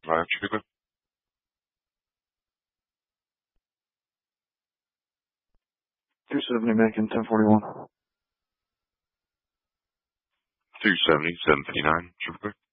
Traffic clear. 270 making 1041. 270, 759, traffic clear.